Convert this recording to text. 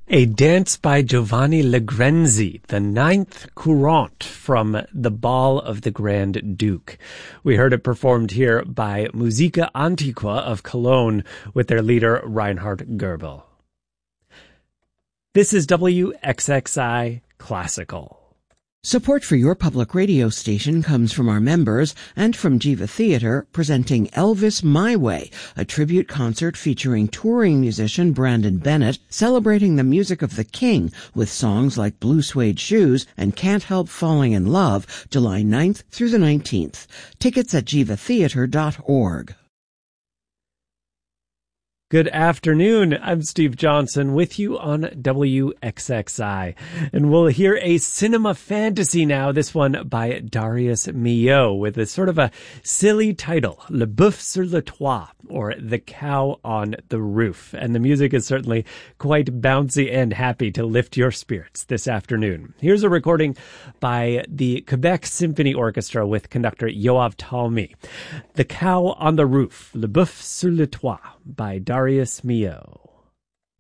A dance by Giovanni Legrenzi, the ninth courante from The Ball of the Grand Duke. We heard it performed here by Musica Antiqua of Cologne with their leader Reinhard Goebel. This is WXXI Classical. Support for your public radio station comes from our members and from Jiva Theater presenting Elvis My Way, a tribute concert featuring touring musician Brandon Bennett celebrating the music of the King with songs like Blue Suede Shoes and Can't Help Falling in Love, July 9th through the 19th. Tickets at jivatheater.org. Good afternoon. I'm Steve Johnson with you on WXXI. And we'll hear a cinema fantasy now, this one by Darius Milhaud with a sort of a silly title, Le Boeuf sur le Toit, or The Cow on the Roof. And the music is certainly quite bouncy and happy to lift your spirits this afternoon. Here's a recording by the Quebec Symphony Orchestra with conductor Yoav Talmi. The Cow on the Roof, Le Boeuf sur le Toit by Darius Milhaud.